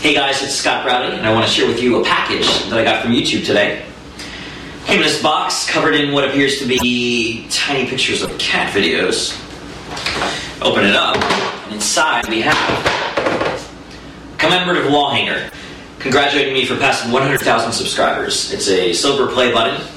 Hey guys, it's Scott Browdy, and I want to share with you a package that I got from YouTube today. Came in this box covered in what appears to be tiny pictures of cat videos. Open it up, and inside we have a commemorative wall hanger congratulating me for passing 100,000 subscribers. It's a silver play button